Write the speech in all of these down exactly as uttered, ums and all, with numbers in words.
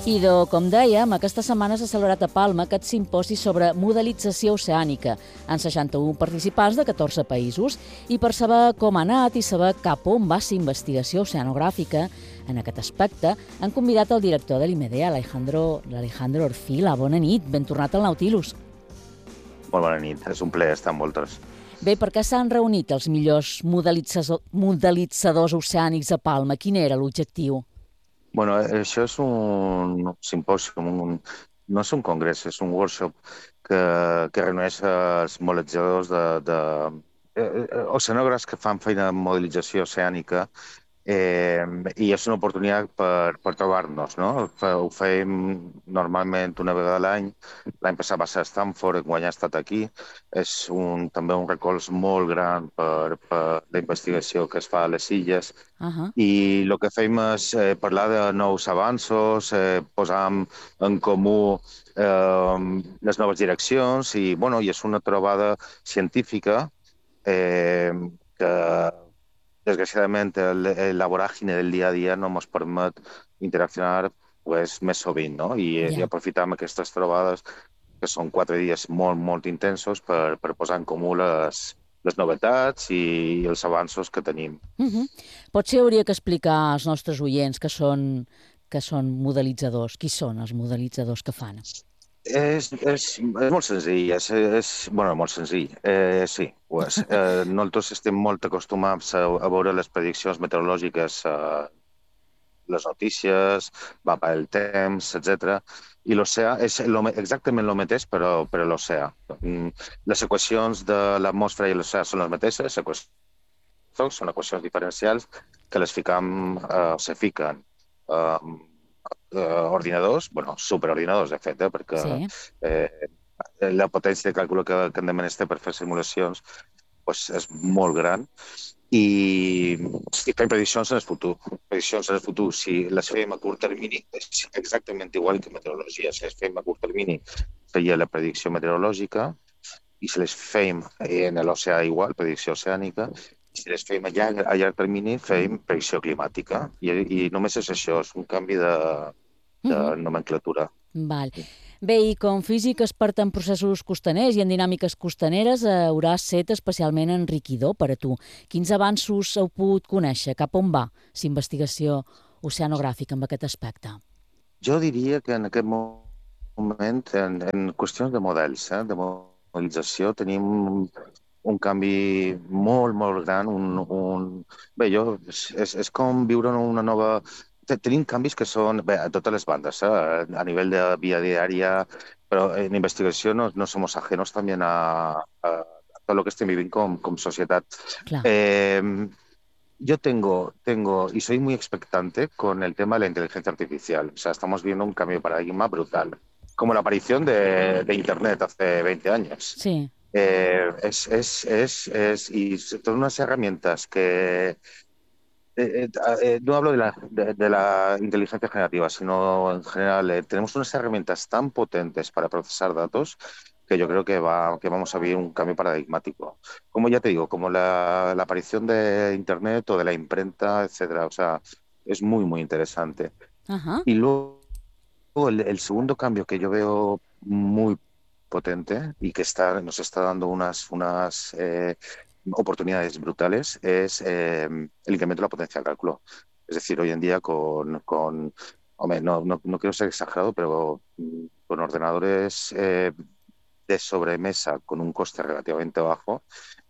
Idò, com dèiem, aquesta setmana s'ha celebrat a Palma aquest simposi sobre modelització oceànica en seixanta-un participants de catorze països i per saber com ha anat i saber cap on va ser investigació oceanogràfica en aquest aspecte han convidat el director de l'I M D, l'Alejandro l'Alejandro Orfila. Bona nit, ben tornat al Nautilus. Molt bona nit, és un plaer estar amb vosaltres. Bé, per què s'han reunit els millors modelitzadors oceànics a Palma? Quin era l'objectiu? Bueno, això és un simpòsium, un, no és un congrés, és un workshop que, que reuneix els modelitzadors de, de eh, oceanògrafs que fan feina de modelització oceànica eh, i és una oportunitat per, per trobar-nos, no? Ho fem normalment una vegada a l'any. L'any passat va ser a Stanford, enguany ha estat aquí. És un, també un recolz molt gran per, per la investigació que es fa a les illes. Uh-huh. I el que fem és eh, parlar de nous avanços, eh, posar en comú eh, les noves direccions i, bueno, i és una trobada científica eh, que, desgraciadament, el, la voràgine del dia a dia no ens permet interaccionar pues, més sovint, no? I, yeah. i aprofitam aquestes trobades, que són quatre dies molt, molt intensos, per, per posar en comú les, les novetats i els avanços que tenim. Uh-huh. Potser hauria que explicar als nostres oients que són, que són modelitzadors. Qui són els modelitzadors que fan? És, és, és molt senzill, és, és bueno, molt senzill, eh, sí, ho és. Eh, nosaltres estem molt acostumats a, a veure les prediccions meteorològiques, eh, les notícies, mapa del temps, etcètera. I l'oceà és lo, exactament el mateix, però, però l'oceà. Les equacions de l'atmosfera i l'oceà són les mateixes, són equacions diferencials que les ficam, eh, se fiquen eh, Uh, ordinadors, bueno, superordinadors, de fet, eh, perquè sí. eh, la potència de càlcul que, que hem de menester per fer simulacions pues, és molt gran i, i fem prediccions en el futur. Prediccions en el futur, si les fem a curt termini, és exactament igual que meteorologia. Si les fem a curt termini, feia la predicció meteorològica, i si les fem en l'oceà igual, predicció oceànica, si les fem a llarg, a llarg termini, fem predicció climàtica. I, i només és això, és un canvi de, de uh-huh. nomenclatura. Val. Bé, i com físic expert en processos costaners i en dinàmiques costaneres, haurà set especialment enriquidor per a tu. Quins avanços heu pogut conèixer? Cap on va l'investigació oceanogràfica en aquest aspecte? Jo diria que en aquest moment, en, en qüestions de models, eh, de modelització, tenim un canvi molt, molt gran. Un, un... Bé, jo, és, és com viure en una nova... Tenim canvis que són bé, a totes les bandes, eh? A nivell de via diària, però en investigació no, no som ajenos també a, a, a tot lo que estem vivint com, com societat. Eh, yo tengo, tengo, y soy muy expectante con el tema de la inteligencia artificial. O sea, estamos viendo un cambio de paradigma brutal, como la aparición de, de Internet hace veinte años. Sí. Eh, es, es, es, es, y son unas herramientas que eh, eh, no hablo de la, de, de la inteligencia generativa, sino en general eh, tenemos unas herramientas tan potentes para procesar datos que yo creo que, va, que vamos a vivir un cambio paradigmático. Como ya te digo, como la, la aparición de Internet o de la imprenta, etcétera. O sea, es muy, muy interesante. Uh-huh. Y luego el, el segundo cambio que yo veo muy potente y que está, nos está dando unas, unas eh, oportunidades brutales es eh, el incremento de la potencia de cálculo. Es decir, hoy en día con, con hombre, no, no, no quiero ser exagerado, pero con ordenadores eh, de sobremesa con un coste relativamente bajo,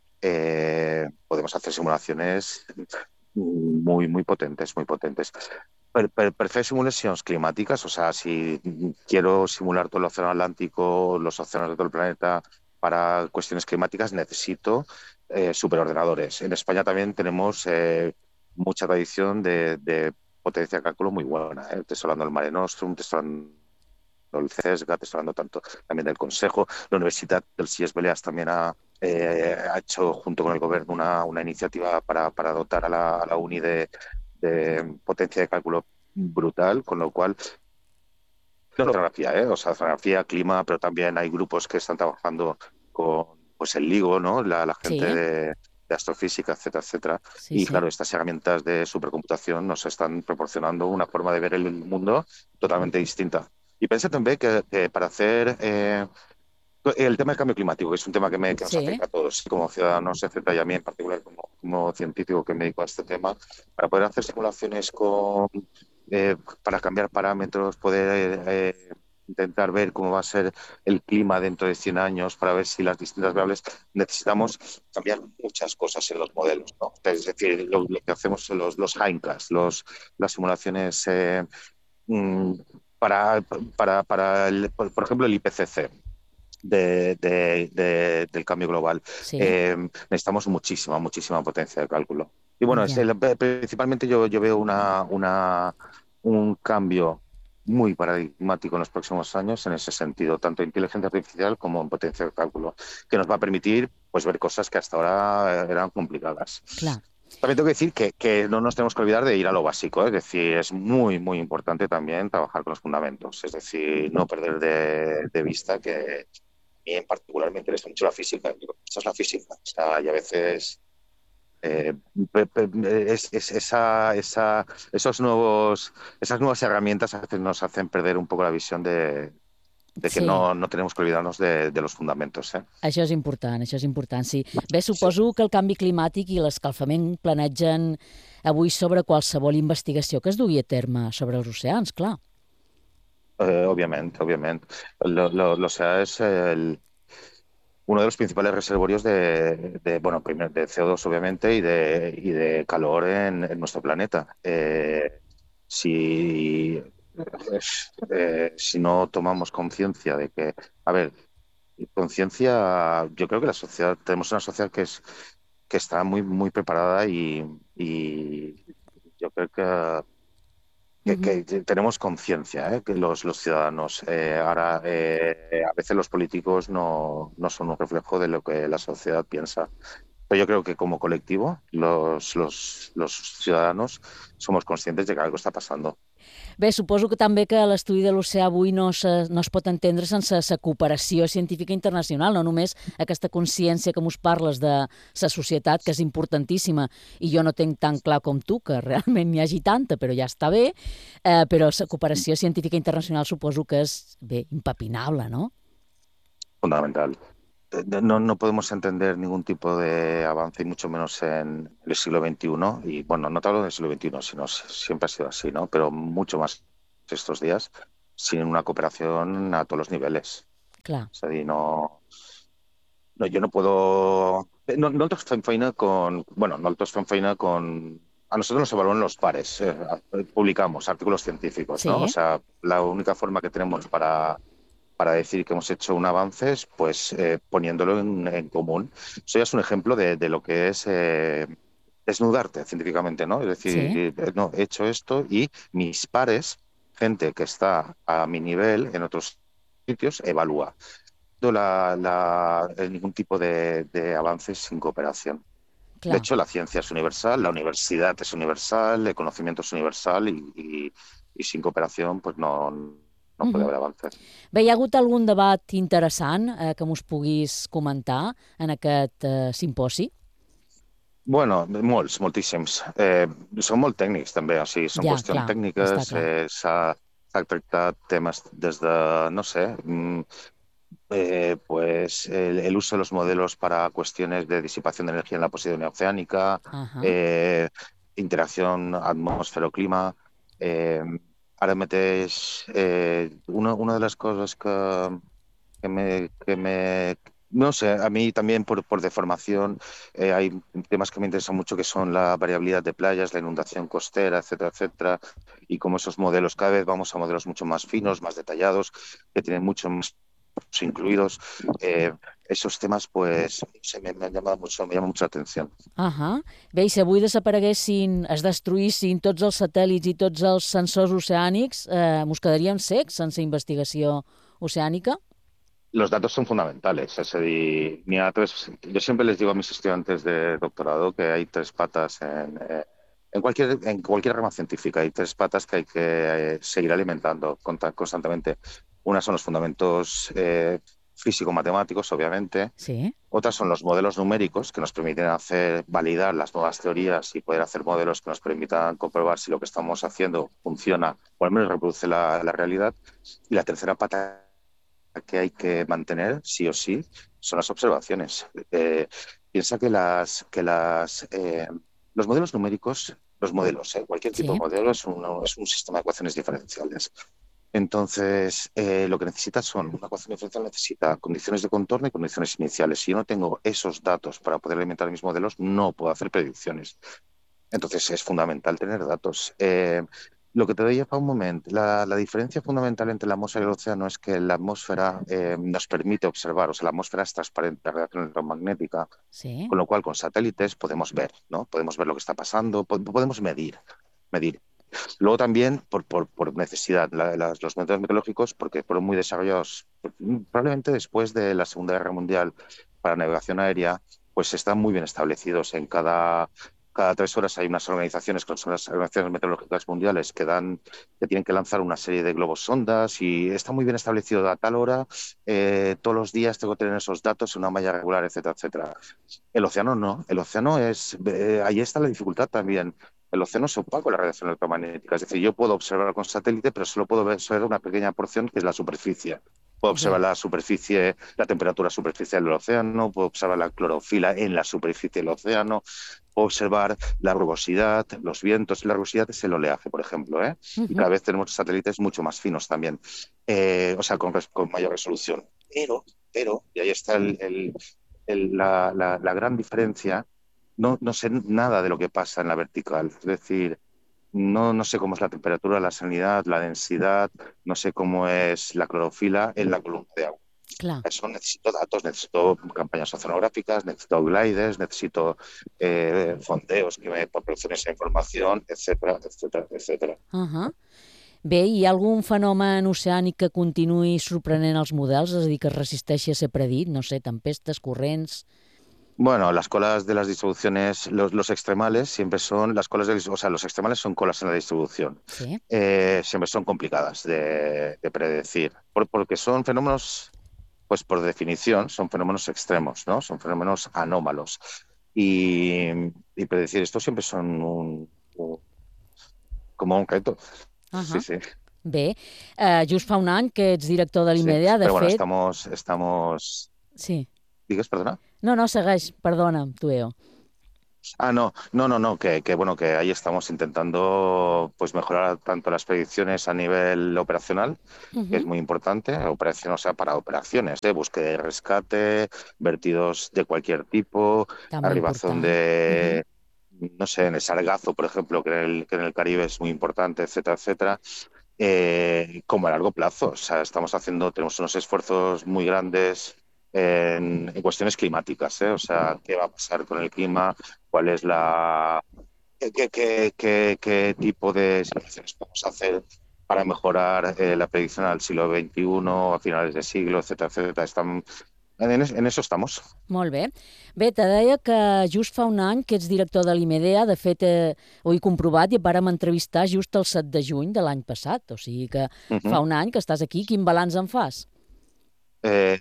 eh, podemos hacer simulaciones muy, muy potentes, muy potentes. Per, per, per fer simulacions climàtiques, o sea, si quiero simular todo el océano Atlántico, los océanos de todo el planeta para cuestiones climáticas, necesito eh, superordenadores. En España también tenemos eh, mucha tradición de, de potencia de cálculo muy buena. ¿eh? Te estoy hablando del Mare Nostrum, te estoy hablando del CESGA, te estoy hablando tanto también del Consejo. La Universidad del CIES Balears también ha, eh, ha hecho, junto con el gobierno, una, una iniciativa para, para dotar a la, a la uni de de potencia de cálculo brutal, con lo cual no oceanografía, ¿eh? O sea, oceanografía, clima, pero también hay grupos que están trabajando con pues el LIGO, ¿no? La, la gente sí. de, de astrofísica, etcétera, etcétera. Sí, Y sí. claro, estas herramientas de supercomputación nos están proporcionando una forma de ver el mundo totalmente distinta. Y pensa també que, que para hacer eh, el tema del cambio climático, que es un tema que, me, que nos Sí. afecta a todos como ciudadanos, etcétera, y a mí en particular como, como científico que me dedico a este tema, para poder hacer simulaciones con, eh, para cambiar parámetros, poder eh, intentar ver cómo va a ser el clima dentro de cien años, para ver si las distintas variables, necesitamos cambiar muchas cosas en los modelos, ¿no? Es decir, lo, lo que hacemos son los, los hindcast, los, las simulaciones eh, mm, para, para, para el, por, por ejemplo, el I P C C. De, de, de, del cambio global. Sí. Eh, necesitamos muchísima, muchísima potencia de cálculo. Y bueno, es Ja. el, principalmente yo, yo veo una, una, un cambio muy paradigmático en los próximos años en ese sentido, tanto en inteligencia artificial como en potencia de cálculo, que nos va a permitir pues, ver cosas que hasta ahora eran complicadas. Clar. También tengo que decir que, que no nos tenemos que olvidar de ir a lo básico, ¿eh? Es decir, es muy, muy importante también trabajar con los fundamentos, es decir, no perder de, de vista que y en particular me interesa mucho la física. Digo, esa es la física. O sea, y a veces eh, pe- pe- es, es esa, esa, esos nuevos, esas nuevas herramientas a veces nos hacen perder un poco la visión de, de que Sí. no, no tenemos que olvidarnos de, de los fundamentos. ¿eh? Això és important, això és important, sí. Bé, Sí. suposo que el canvi climàtic i l'escalfament planegen avui sobre qualsevol investigació que es dugui a terme sobre els oceans, clar. Eh, obviamente, obviamente. Lo, lo, lo sea, es el, uno de los principales reservorios de, de, bueno, primero de C O dos, obviamente, y de, y de calor en, en nuestro planeta. Eh, si, eh, si no tomamos conciencia de que, a ver, conciencia, yo creo que la sociedad, tenemos una sociedad que es que está muy, muy preparada y, y yo creo que Uh que, -huh. que tenemos conciencia, ¿eh? Que los, los ciudadanos. Eh, ahora, eh, a veces los políticos no, no son un reflejo de lo que la sociedad piensa. Pero yo creo que como colectivo, los, los, los ciudadanos somos conscientes de que algo está pasando. Bé, suposo que també que l'estudi de l'oceà avui no, se, no es pot entendre sense la cooperació científica internacional, no només aquesta consciència que mos parles de la societat, que és importantíssima, i jo no tinc tan clar com tu, que realment n'hi hagi tanta, però ja està bé, eh, però la cooperació científica internacional suposo que és, bé, impepinable, no? Fundamental. No, no podemos entender ningún tipo de avance, y mucho menos en el siglo veintiuno. Y bueno, no te hablo del siglo veintiuno, sino siempre ha sido así, ¿no? Pero mucho más estos días, sin una cooperación a todos los niveles. Clar. O sea, y no, no, yo no puedo. No, nosotros fem feina con. Bueno, nosotros fem feina con. A nosotros nos evalúan los pares. Eh, publicamos artículos científicos, ¿no? O Sí. sea, la única forma que tenemos para para decir que hemos hecho un avance, pues eh, poniéndolo en, en común. Eso ya es un ejemplo de, de lo que es eh, desnudarte científicamente, ¿no? Es decir, Sí. eh, no, he hecho esto y mis pares, gente que está a mi nivel en otros sitios, evalúa. No la, la, eh, ningún tipo de, de avances sin cooperación. De Clar. hecho, la ciencia es universal, la universidad es universal, el conocimiento es universal y, y, y sin cooperación, pues no, no Uh puede -huh. haver avances. Bé, hi ha hagut algun debat interessant eh, que mos puguis comentar en aquest eh, simposi? Bueno, molts, moltíssims. Eh, són molt tècnics, també. O sigui, són Ja, qüestions clar, està tècniques. clar. Eh, s'ha s'ha tractat temes des de, no sé, mm, eh, pues el, el uso de los modelos para cuestiones de disipación de energía en la posidonia oceánica, Ahà. eh, interacción atmosfera-clima. Eh, ara mateix, eh, una, una de les coses que, que me, que me no sé, a mí también por, por deformación eh, hay temas que me interesan mucho que son la variabilidad de playas, la inundación costera, etcétera, etcétera, y como esos modelos cada vez vamos a modelos mucho más finos, más detallados, que tienen mucho más incluidos. Eh, esos temas, pues, se me, me han llamado mucho, me llaman mucho la atención. Ahà. Bé, i si avui desapareguessin, es destruïssin tots els satèl·lits i tots els sensors oceànics, eh, mos quedaríem secs sense investigació oceànica? Los datos son fundamentales. Es decir, ni a tres, yo siempre les digo a mis estudiantes de doctorado que hay tres patas en, eh, en, cualquier, en cualquier rama científica. Hay tres patas que hay que eh, seguir alimentando constantemente. Una son los fundamentos eh, físico-matemáticos, obviamente. Sí. Otras son los modelos numéricos, que nos permiten hacer, validar las nuevas teorías y poder hacer modelos que nos permitan comprobar si lo que estamos haciendo funciona o al menos reproduce la, la realidad. Y la tercera pata que hay que mantener, sí o sí, son las observaciones. Eh, piensa que, las, que las, eh, los modelos numéricos, los modelos, eh, cualquier tipo de Sí. modelo es un, es un sistema de ecuaciones diferenciales. Entonces, eh, lo que necesita son, una ecuación diferencial necesita condiciones de contorno y condiciones iniciales. Si yo no tengo esos datos para poder alimentar mis modelos, no puedo hacer predicciones. Entonces, es fundamental tener datos. Eh, lo que te doy para un momento, la, la diferencia fundamental entre la atmósfera y el océano es que la atmósfera eh, nos permite observar, o sea, la atmósfera es transparente a la radiación electromagnética, Sí. con lo cual con satélites podemos ver, ¿no? Podemos ver lo que está pasando, po- podemos medir, medir. Luego también por, por, por necesidad, la- las- los métodos meteorológicos, porque fueron muy desarrollados mm, probablemente después de la Segunda Guerra Mundial para navegación aérea, pues están muy bien establecidos. En cada, cada tres horas hay unas organizaciones, que son las organizaciones meteorológicas mundiales, que dan, que tienen que lanzar una serie de globos sondas y está muy bien establecido a tal hora, eh, todos los días tengo que tener esos datos en una malla regular, etcétera, etcétera. El océano no, el océano es, eh, ahí está la dificultad también. El océano es opaco a la radiación electromagnética, es decir, yo puedo observar con satélite, pero solo puedo ver observar una pequeña porción que es la superficie. Puedo observar Bé. la superficie, la temperatura superficial del océano, puedo observar la clorofila en la superficie del océano, puedo observar la rugosidad, los vientos. La rugosidad es el oleaje, por ejemplo, ¿eh? Y Ujú. cada vez tenemos satélites mucho más finos también, eh, o sea, con, con mayor resolución. Pero, pero, y ahí está el, el, el, la, la, la gran diferencia, no, no sé nada de lo que pasa en la vertical. Es decir, no, no sé cómo es la temperatura, la salinidad, la densidad, no sé cómo es la clorofila en la columna de agua. Clar. Para eso necesito datos, necesito campañas oceanográficas, necesito gliders, necesito eh, fondeos que me proporcionen esa información, etcétera, etcétera, etcétera. Uh-huh. Bé, hi ha algun fenomen oceànic que continuï sorprenent els models, és a dir, que es resisteixi a ser predit? No sé, tempestes, corrents... Bueno, las colas de las distribuciones, los, los extremales siempre son, las colas de, o sea, los extremales son colas en la distribución. Sí. Eh, siempre son complicadas de, de predecir, por- porque son fenómenos, pues por definición, son fenómenos extremos, ¿no? Son fenómenos anómalos. Y, y predecir esto siempre son un, un- como un reto. Sí, Uh-huh. sí, Bé, eh, just fa un any que ets director de sí. l'I M E D A, de Pero bueno, fet... estamos, estamos, Sí. ¿digas, perdona? No, no, segueix, perdona, Tueo. Ah, no, no, no, no, que, que bueno, que ahí estamos intentando pues mejorar tanto las predicciones a nivel operacional, que es Uh-huh. muy importante, operación, o sea, para operaciones de búsqueda y rescate, vertidos de cualquier tipo, Tan arribación important. Uh-huh. de, no sé, en el Sargazo, por ejemplo, que en el, que en el Caribe es muy importante, etcétera, etcétera, eh, como a largo plazo. O sea, estamos haciendo, tenemos unos esfuerzos muy grandes en, en cuestiones climáticas, ¿eh? O sea, ¿qué va a pasar con el clima? ¿Cuál es la qué, qué, qué, qué, qué tipo de simulaciones podemos hacer para mejorar eh, la predicción al siglo veintiuno, a finales de siglo, etcétera, etcétera? Están, en, en eso estamos. Molt bé. Bé, te deia que just fa un any que ets director de l'I M E D A, de fet, eh, ho he comprovat i et vàrem entrevistar just el set de juny de l'any passat, o sigui que Uh fa -huh. un any que estàs aquí. Quin balanç en fas? eh,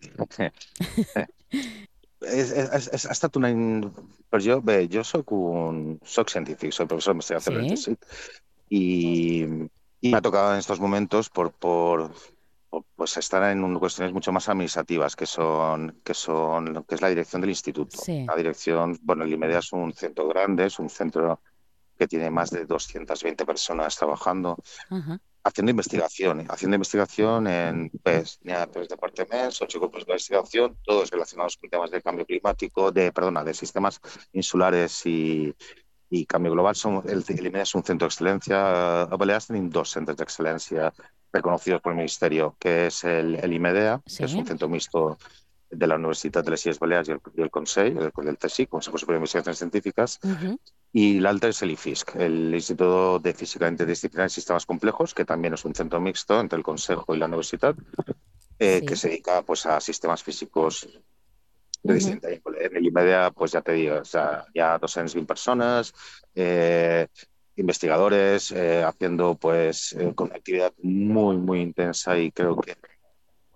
és, és, és, ha estat una... Per jo, bé, jo soc un... Soc científic, soy profesor de investigación del Sí? CSIC y, y me ha tocado en estos momentos por, por, por, pues estar en un- cuestiones mucho más administrativas, que son, que son, que es la dirección del instituto. Sí. La dirección, bueno, el IMEDEA es un centro grande, es un centro que tiene más de doscientas veinte personas trabajando, Uh-huh. haciendo investigación, ¿eh? Haciendo investigación en, pues, tenía tres departamentos, ocho grupos de investigación, todos relacionados con temas de cambio climático, de, perdona, de sistemas insulares y, y cambio global. Som, el, el IMED es un centro de excelencia. A Balears tenim dos centros de excelencia reconocidos por el Ministerio, que es el, el IMEDEA, que es Sí? un centro mixto de la Universitat de les Illes Balears i el, i el Consell, el, el CSIC, Consejo Superior de Investigaciones Científicas, Uh-huh. y l'altre es el IFISC, el Instituto de Física Interdisciplinar y Sistemas Complejos, que también es un centro mixto entre el Consejo y la Universidad, eh, que Sí. se dedica pues, a sistemas físicos de Uh-huh. distinta índole. En el IMEDEA, pues ya te digo, o sea, ya doscientas veinte personas, eh, investigadores, eh, haciendo pues eh, con una actividad muy, muy intensa y creo que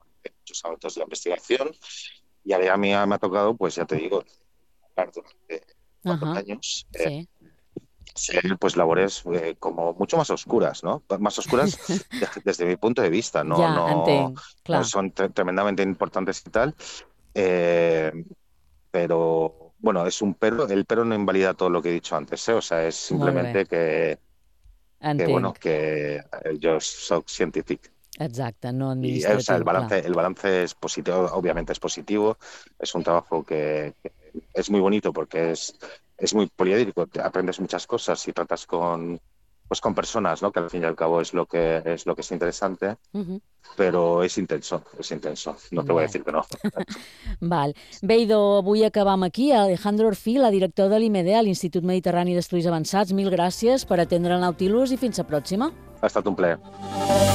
muchos ámbitos de la investigación y ahora a mí me ha tocado, pues ya te digo, hablar durante cuatro Ajá, años, eh, sí. hacer pues labores eh, como mucho más oscuras, ¿no? Más oscuras de- desde mi punto de vista, no, Ja, no, entenc, no clar. son tre- tremendamente importantes y tal, eh, pero bueno, es un pero, el pero no invalida todo lo que he dicho antes, ¿eh? O sea, es Molt bé, simplemente que, que bueno, entenc. que eh, yo soy científico. Exacte, no Y, eh, o sea, el administratiu, clar. balance, el balance es positivo, obviamente es positivo. Es un trabajo que, que es muy bonito porque es, es muy poliédrico, te aprendes muchas cosas y tratas con, pues con personas, ¿no? Que al fin y al cabo es lo que es lo que es interesante, Mhm. pero es intenso, es intenso. No te voy a Bé. decir que no. Val. Bé, idò, vull acabar amb aquí. Alejandro Orfil, el director de l'I M E D, a l'Institut Mediterrani d'Estudis Avançats, mil gràcies per atendre el Nautilus i fins a pròxima. Ha estat un plaer.